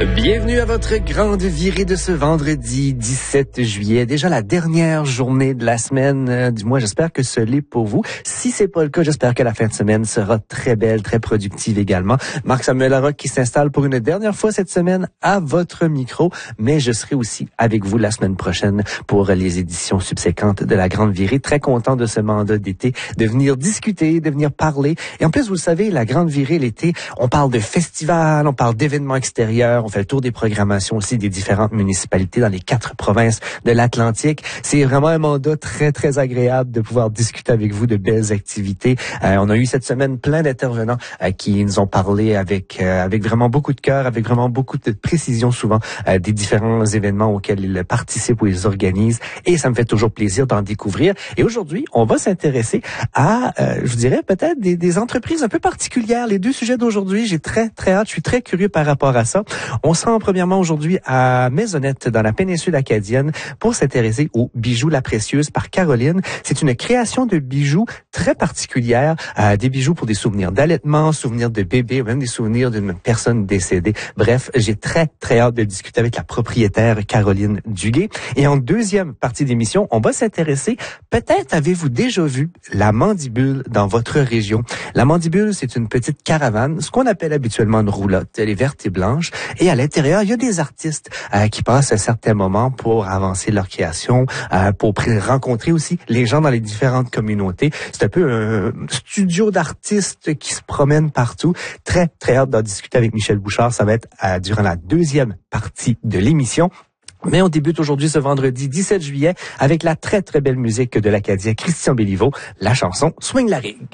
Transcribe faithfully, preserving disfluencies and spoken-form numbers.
Bienvenue à votre grande virée de ce vendredi dix-sept juillet. Déjà la dernière journée de la semaine euh, du mois. J'espère que ce l'est pour vous. Si c'est pas le cas, j'espère que la fin de semaine sera très belle, très productive également. Marc-Samuel Larocque qui s'installe pour une dernière fois cette semaine à votre micro. Mais je serai aussi avec vous la semaine prochaine pour les éditions subséquentes de la grande virée. Très content de ce mandat d'été, de venir discuter, de venir parler. Et en plus, vous le savez, la grande virée l'été, on parle de festivals, on parle d'événements extérieurs, on fait le tour des programmations aussi des différentes municipalités dans les quatre provinces de l'Atlantique. C'est vraiment un mandat très, très agréable de pouvoir discuter avec vous de belles activités. Euh, on a eu cette semaine plein d'intervenants euh, qui nous ont parlé avec euh, avec vraiment beaucoup de cœur, avec vraiment beaucoup de précision souvent euh, des différents événements auxquels ils participent ou ils organisent. Et ça me fait toujours plaisir d'en découvrir. Et aujourd'hui, on va s'intéresser à, euh, je dirais peut-être des, des entreprises un peu particulières. Les deux sujets d'aujourd'hui, j'ai très, très hâte. Je suis très curieux par rapport à ça. On se rend premièrement aujourd'hui à Maisonnette, dans la péninsule acadienne, pour s'intéresser aux bijoux La Précieuse par Caroline. C'est une création de bijoux très particulière, euh, des bijoux pour des souvenirs d'allaitement, souvenirs de bébé, ou même des souvenirs d'une personne décédée. Bref, j'ai très, très hâte de discuter avec la propriétaire Caroline Duguay. Et en deuxième partie d'émission, on va s'intéresser, peut-être avez-vous déjà vu la mandibule dans votre région. La mandibule, c'est une petite caravane, ce qu'on appelle habituellement une roulotte. Elle est verte et blanche. Et à l'intérieur, il y a des artistes euh, qui passent à certains moments pour avancer leur création, euh, pour rencontrer aussi les gens dans les différentes communautés. C'est un peu un studio d'artistes qui se promènent partout. Très, très hâte d'en discuter avec Michel Bouchard. Ça va être euh, durant la deuxième partie de l'émission. Mais on débute aujourd'hui ce vendredi dix-sept juillet avec la très, très belle musique de l'Acadien Christian Béliveau, la chanson « Swing la rigue ».